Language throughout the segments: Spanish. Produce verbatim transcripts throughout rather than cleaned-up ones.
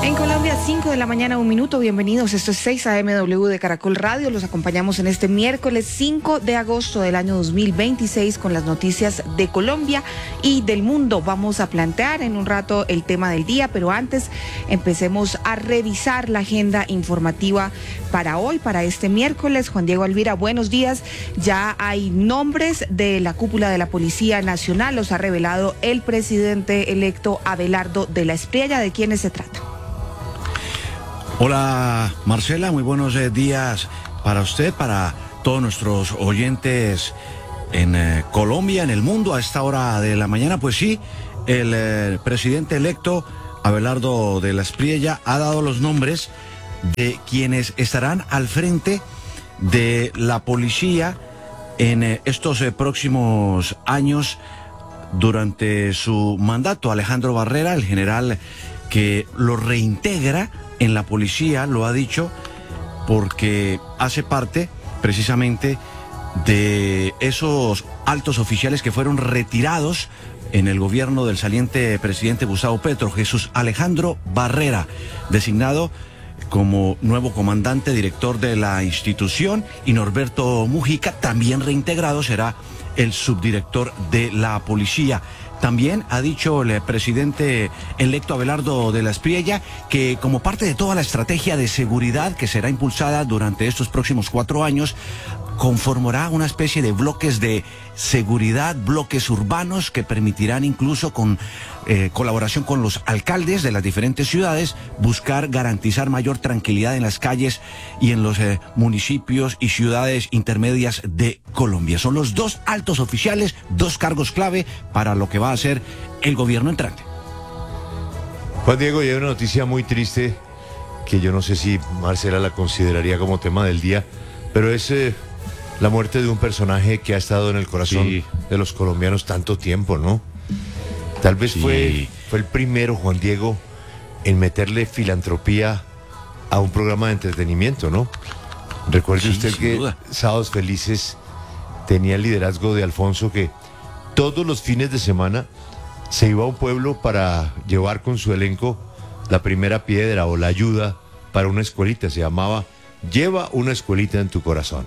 En Colombia, cinco de la mañana, un minuto. Bienvenidos. Esto es seis A M W de Caracol Radio. Los acompañamos en este miércoles cinco de agosto del año dos mil veintiséis con las noticias de Colombia y del mundo. Vamos a plantear en un rato el tema del día, pero antes empecemos a revisar la agenda informativa para hoy, para este miércoles. Juan Diego Alvira, buenos días. Ya hay nombres de la cúpula de la Policía Nacional. Los ha revelado el presidente electo Abelardo de la Espriella. ¿De quiénes se trata? Hola Marcela, muy buenos eh, días para usted, para todos nuestros oyentes en eh, Colombia, en el mundo a esta hora de la mañana. Pues sí, el eh, presidente electo Abelardo de la Espriella ha dado los nombres de quienes estarán al frente de la policía en eh, estos eh, próximos años durante su mandato. Alejandro Barrera, el general que lo reintegra en la policía, lo ha dicho porque hace parte precisamente de esos altos oficiales que fueron retirados en el gobierno del saliente presidente Gustavo Petro. Jesús Alejandro Barrera, designado como nuevo comandante director de la institución, y Norberto Mujica, también reintegrado, será el subdirector de la policía. También ha dicho el presidente electo Abelardo de la Espriella que como parte de toda la estrategia de seguridad que será impulsada durante estos próximos cuatro años, conformará una especie de bloques de seguridad, bloques urbanos que permitirán incluso con eh, colaboración con los alcaldes de las diferentes ciudades buscar garantizar mayor tranquilidad en las calles y en los eh, municipios y ciudades intermedias de Colombia. Son los dos altos oficiales, dos cargos clave para lo que va a ser el gobierno entrante. Juan Diego, y hay una noticia muy triste que yo no sé si Marcela la consideraría como tema del día, pero es eh, la muerte de un personaje que ha estado en el corazón sí. de los colombianos tanto tiempo, ¿no? Tal vez sí. fue, fue el primero, Juan Diego, en meterle filantropía a un programa de entretenimiento, ¿no? Recuerde sí, usted que duda. Sábados Felices tenía el liderazgo de Alfonso, que todos los fines de semana se iba a un pueblo para llevar con su elenco la primera piedra o la ayuda para una escuelita. Se llamaba Lleva una escuelita en tu corazón.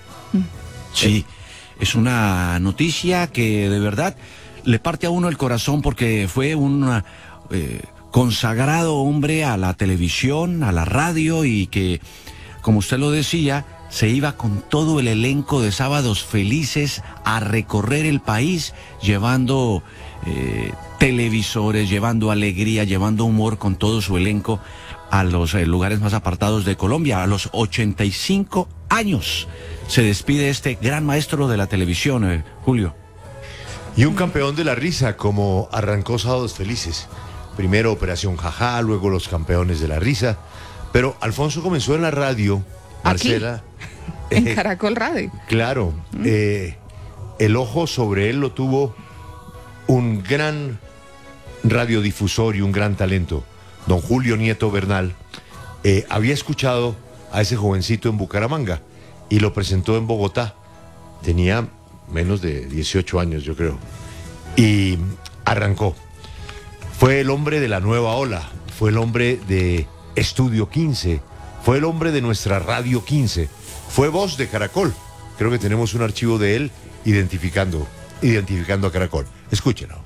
Sí, es una noticia que de verdad le parte a uno el corazón, porque fue un eh, consagrado hombre a la televisión, a la radio, y que, como usted lo decía, se iba con todo el elenco de Sábados Felices a recorrer el país llevando eh, televisores, llevando alegría, llevando humor con todo su elenco a los eh, lugares más apartados de Colombia. A los ochenta y cinco años se despide este gran maestro de la televisión, eh, Julio. Y un campeón de la risa, como arrancó Sábados Felices. Primero Operación Jajá, luego los campeones de la risa. Pero Alfonso comenzó en la radio, Marcela. Aquí, en eh, Caracol Radio. Claro, mm. eh, el ojo sobre él lo tuvo un gran radiodifusor y un gran talento, don Julio Nieto Bernal. Eh, había escuchado a ese jovencito en Bucaramanga y lo presentó en Bogotá. Tenía menos de dieciocho años, yo creo. Y arrancó. Fue el hombre de la nueva ola, fue el hombre de Estudio quince, fue el hombre de nuestra Radio quince, fue voz de Caracol. Creo que tenemos un archivo de él identificando, identificando a Caracol. Escúchenlo.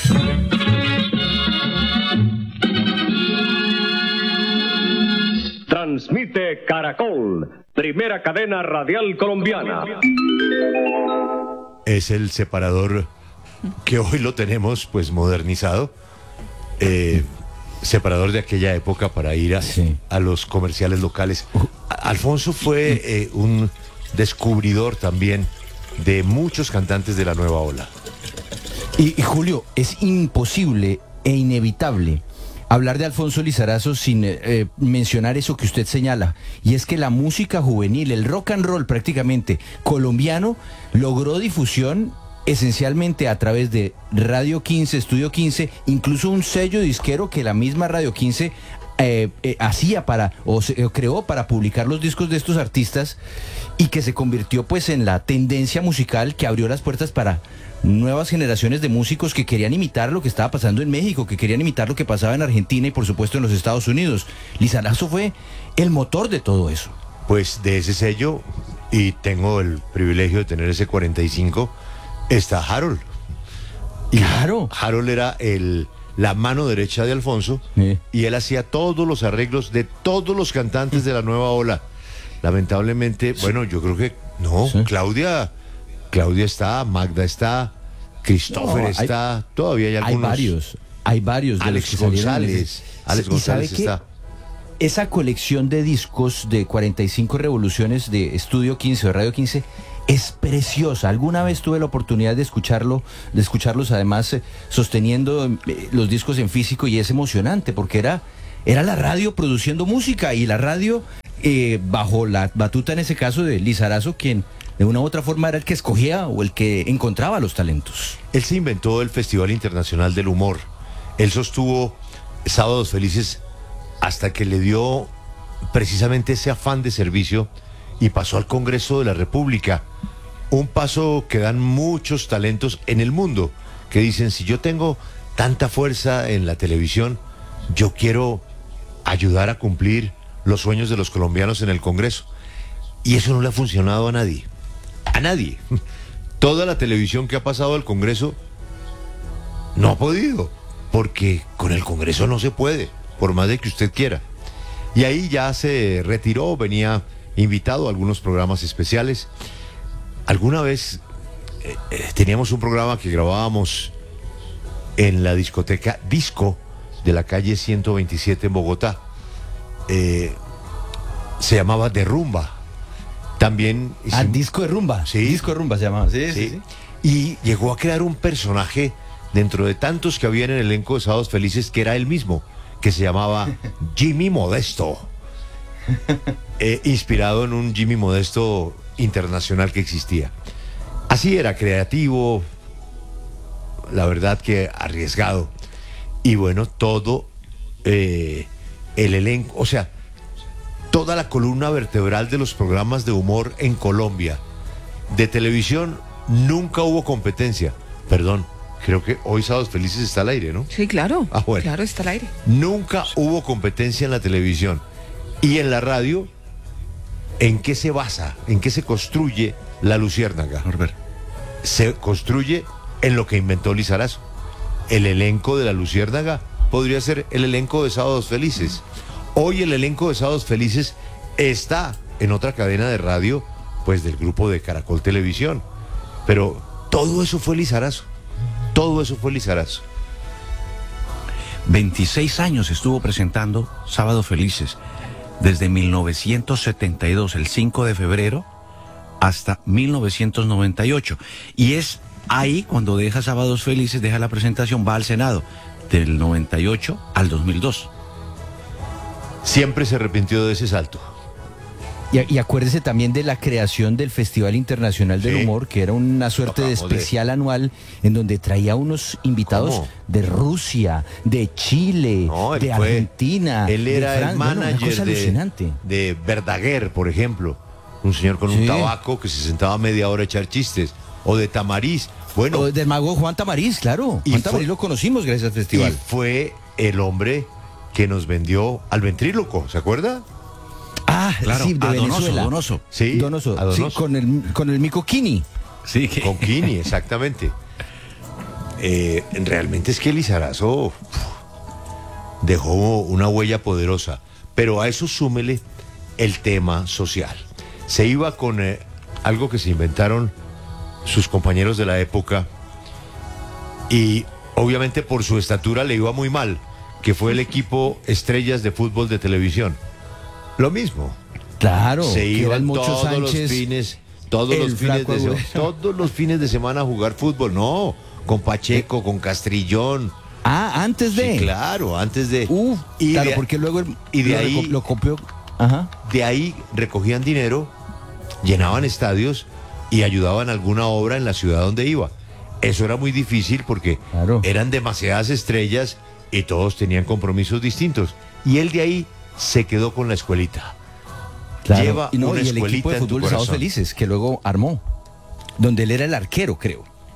Transmite Caracol, primera cadena radial colombiana. Es el separador que hoy lo tenemos pues modernizado, eh, separador de aquella época para ir a, sí. a los comerciales locales. Alfonso fue eh, un descubridor también de muchos cantantes de la nueva ola. Y, y Julio, es imposible e inevitable hablar de Alfonso Lizarazo sin eh, mencionar eso que usted señala, y es que la música juvenil, el rock and roll prácticamente colombiano, logró difusión esencialmente a través de Radio quince, Estudio quince, incluso un sello disquero que la misma Radio quince eh, eh, hacía para, o, se, o creó para publicar los discos de estos artistas, y que se convirtió pues en la tendencia musical que abrió las puertas para nuevas generaciones de músicos que querían imitar lo que estaba pasando en México, que querían imitar lo que pasaba en Argentina y por supuesto en los Estados Unidos. Lizarazo fue el motor de todo eso. Pues de ese sello, y tengo el privilegio de tener ese cuarenta y cinco, está Harold. Y Claro. Harold era el, la mano derecha de Alfonso, Sí. y él hacía todos los arreglos de todos los cantantes de la nueva ola. Lamentablemente, bueno, yo creo que no, Sí. Claudia, Claudia está, Magda está, Christopher No, hay- está, todavía hay Hay algunos. varios, hay varios de Alex los que salieron en González, ese- Alex ¿Y sabe González qué? está. Esa colección de discos de cuarenta y cinco revoluciones de Estudio quince o de Radio quince es preciosa. Alguna vez tuve la oportunidad de escucharlo, de escucharlos además eh, sosteniendo eh, los discos en físico, y es emocionante porque era, era la radio produciendo música, y la radio eh, bajo la batuta en ese caso de Lizarazo, quien de una u otra forma era el que escogía o el que encontraba los talentos. Él se inventó el Festival Internacional del Humor. Él sostuvo Sábados Felices hasta que le dio precisamente ese afán de servicio y pasó al Congreso de la República. Un paso que dan muchos talentos en el mundo, que dicen, si yo tengo tanta fuerza en la televisión, yo quiero ayudar a cumplir los sueños de los colombianos en el Congreso. Y eso no le ha funcionado a nadie. A nadie. Toda la televisión que ha pasado al Congreso no ha podido, porque con el Congreso no se puede, por más de que usted quiera. Y ahí ya se retiró, venía invitado a algunos programas especiales. Alguna vez eh, eh, teníamos un programa que grabábamos en la discoteca Disco de la calle ciento veintisiete en Bogotá. Eh, se llamaba De Rumba. También Ah, hicimos- disco de rumba. Sí. Disco de rumba se llamaba. Sí, sí, Sí. sí. Y llegó a crear un personaje dentro de tantos que había en el elenco de Sábados Felices, que era él mismo, que se llamaba Jimmy Modesto. Eh, inspirado en un Jimmy Modesto internacional que existía. Así era, creativo, la verdad que arriesgado. Y bueno, todo eh, el elenco, o sea, toda la columna vertebral de los programas de humor en Colombia, de televisión, nunca hubo competencia. Perdón, creo que hoy Sábados Felices está al aire, ¿no? Sí, claro. Ah, bueno. Claro, está al aire. Nunca hubo competencia en la televisión. Y en la radio, ¿en qué se basa? ¿En qué se construye la Luciérnaga? Norbert. Se construye en lo que inventó Lizarazo. El elenco de la Luciérnaga podría ser el elenco de Sábados Felices. Hoy el elenco de Sábados Felices está en otra cadena de radio, pues del grupo de Caracol Televisión. Pero todo eso fue Lizarazo. Todo eso fue Lizarazo. veintiséis años estuvo presentando Sábados Felices, desde mil novecientos setenta y dos, el cinco de febrero, hasta mil novecientos noventa y ocho. Y es ahí cuando deja Sábados Felices, deja la presentación, va al Senado, del noventa y ocho al dos mil dos. Siempre se arrepintió de ese salto. Y, y acuérdese también de la creación del Festival Internacional del Sí. Humor, que era una suerte de Acabamos de- especial anual en donde traía unos invitados ¿Cómo? de Rusia, de Chile, No, él de fue- Argentina. Él de era el Fran- bueno, una manager cosa de, alucinante. de Verdaguer, por ejemplo. Un señor con un Sí. tabaco que se sentaba media hora a echar chistes. O de Tamariz. Bueno, O del mago Juan Tamariz, claro. Y Juan fue- Tamariz lo conocimos gracias al y festival. fue el hombre que nos vendió al ventríloco, ¿se acuerda? Ah, Claro, sí, de a Donoso, Venezuela. Donoso. Sí, Donoso, a sí, Donoso. con el, con el Mico Kini. Sí, que... Con Kini, exactamente. Eh, realmente es que Lizarazo uf, dejó una huella poderosa, pero a eso súmele el tema social. Se iba con eh, algo que se inventaron sus compañeros de la época y obviamente por su estatura le iba muy mal, que fue el equipo Estrellas de Fútbol de Televisión. Lo mismo. Claro, Se que iban eran Mocho todos los Sánchez, fines, todos el los fines Flaco de Agüero. semana, todos los fines de semana a jugar fútbol, no, con Pacheco, con Castrillón. Ah, antes de. Sí, claro, antes de Uf, y claro, de, porque luego el- y de lo, ahí- reco- lo copió. Ajá. de ahí recogían dinero, llenaban estadios y ayudaban a alguna obra en la ciudad donde iba. Eso era muy difícil porque Claro. eran demasiadas estrellas y todos tenían compromisos distintos. Y él de ahí se quedó con la escuelita. Claro. Lleva y, no, una y el escuelita equipo de en tu fútbol de Sábados corazón. Felices, que luego armó, donde él era el arquero, creo.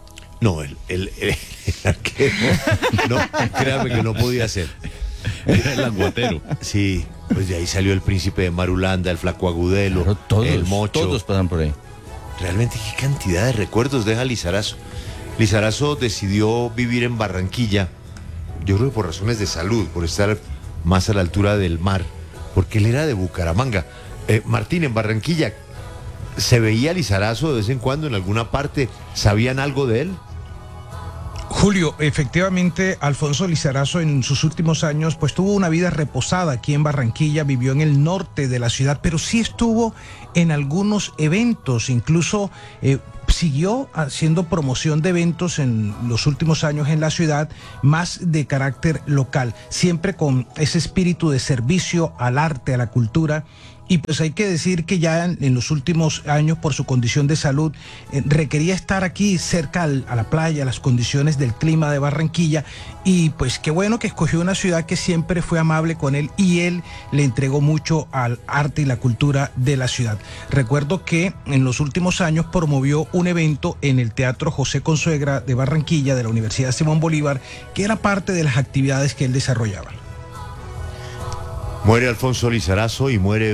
No, el, el, el, el arquero. No, créame que no podía ser. Era el aguatero. Sí, pues de ahí salió el príncipe de Marulanda, el flaco Agudelo, Claro, todos, el Mocho. todos pasan por ahí. Realmente qué cantidad de recuerdos deja Lizarazo. Lizarazo decidió vivir en Barranquilla, yo creo que por razones de salud, por estar más a la altura del mar, porque él era de Bucaramanga. Eh, Martín, en Barranquilla, ¿se veía Lizarazo de vez en cuando en alguna parte? ¿Sabían algo de él? Julio, efectivamente, Alfonso Lizarazo en sus últimos años pues tuvo una vida reposada aquí en Barranquilla, vivió en el norte de la ciudad, pero sí estuvo en algunos eventos, incluso eh, siguió haciendo promoción de eventos en los últimos años en la ciudad, más de carácter local, siempre con ese espíritu de servicio al arte, a la cultura. Y pues hay que decir que ya en, en los últimos años, por su condición de salud, eh, requería estar aquí cerca al, a la playa, a las condiciones del clima de Barranquilla, y pues qué bueno que escogió una ciudad que siempre fue amable con él, y él le entregó mucho al arte y la cultura de la ciudad. Recuerdo que en los últimos años promovió un evento en el Teatro José Consuegra de Barranquilla, de la Universidad Simón Bolívar, que era parte de las actividades que él desarrollaba. Muere Alfonso Lizarazo y muere